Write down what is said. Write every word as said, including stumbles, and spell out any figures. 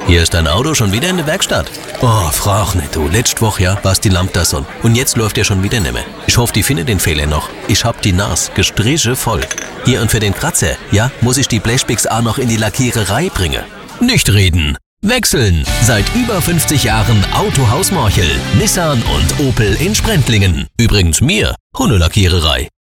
Hier ist dein Auto schon wieder in der Werkstatt. Oh, frag nicht du. Letzte Woche ja war's die Lampe da so. Und jetzt läuft er schon wieder nicht mehr. Ich hoffe, die findet den Fehler noch. Ich hab die Nas gestriche voll. Hier und für den Kratzer, ja, muss ich die Blechpicks auch noch in die Lackiererei bringen. Nicht reden. Wechseln. Seit über fünfzig Jahren Autohaus Morchel, Nissan und Opel in Sprendlingen. Übrigens mir, Hundelackiererei.